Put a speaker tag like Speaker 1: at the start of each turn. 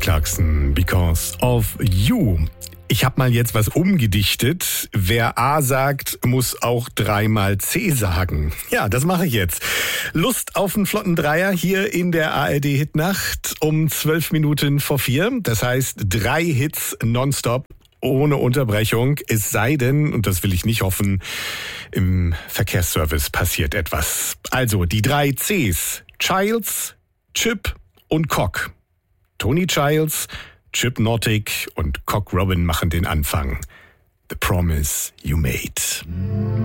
Speaker 1: Clarkson, Because of You. Ich habe mal jetzt was umgedichtet. Wer A sagt, muss auch dreimal C sagen. Ja, das mache ich jetzt. Lust auf einen flotten Dreier hier in der ARD-Hitnacht um 4:12. Das heißt 3 Hits nonstop, ohne Unterbrechung. Es sei denn, und das will ich nicht hoffen, im Verkehrsservice passiert etwas. Also die 3 Cs. Childs, Chip und Cock. Tony Childs, Chip Nottick und Cock Robin machen den Anfang. The Promise You Made.